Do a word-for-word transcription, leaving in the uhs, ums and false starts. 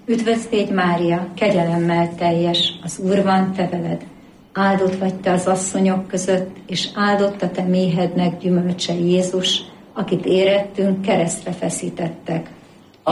Üdvözlégy Mária, kegyelemmel teljes, az Úr van te veled. Áldott vagy te az asszonyok között, és áldott a te méhednek gyümölcse Jézus, akit érettünk keresztre feszítettek.